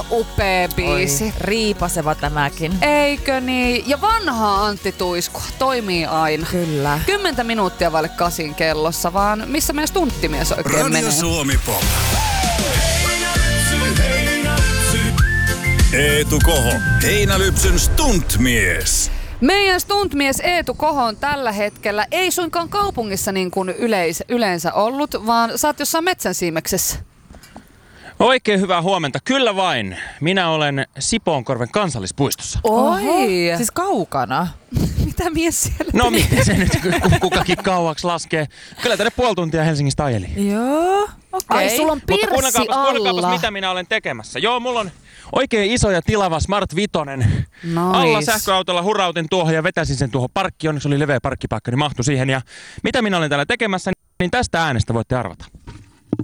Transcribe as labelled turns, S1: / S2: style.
S1: upea biisi.
S2: Oi, riipaseva tämäkin.
S1: Eikö niin? Ja vanhaa Antti Tuiskua toimii aina.
S2: Kyllä.
S1: 10 minuuttia vaille 8 kellossa, vaan missä meidän stunttimies oikein
S3: Radio
S1: menee?
S3: Suomi Pop. Eetu Koho, Heinälypsyn stuntmies.
S1: Meidän stuntmies Eetu Koho on tällä hetkellä ei suinkaan kaupungissa niin kuin yleensä ollut, vaan sä oot jossain metsänsiimeksessä.
S4: Oikein hyvää huomenta. Kyllä vain. Minä olen Sipoonkorven kansallispuistossa.
S1: Oi!
S2: Siis kaukana.
S1: Mitä mies siellä?
S4: No miten se nyt kukakin kauaksi laskee? Kyllä tänne puoli tuntia Helsingistä ajeli.
S2: Joo, okei.
S1: Ai, sulla on
S4: Mutta
S1: pirssi
S4: kuunnelkaapas,
S1: alla.
S4: mitä minä olen tekemässä. Joo, mulla on oikein iso ja tilava Smart Vitonen.
S1: Nice.
S4: Alla sähköautolla hurautin tuohon ja vetäsin sen tuohon parkkiin. Onneksi oli leveä parkkipaikka, niin mahtui siihen. Ja mitä minä olen täällä tekemässä, niin tästä äänestä voitte arvata.